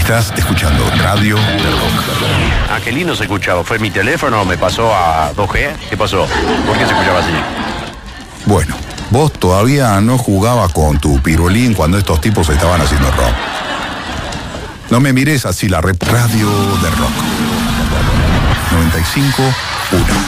Estás escuchando Radio del Rock. Ah, qué lindo se escuchaba. ¿Fue mi teléfono? ¿Me pasó a 2G? ¿Qué pasó? ¿Por qué se escuchaba así? Bueno, vos todavía no jugabas con tu pirulín cuando estos tipos estaban haciendo rock. No me mires así, la Radio del Rock. 95.1.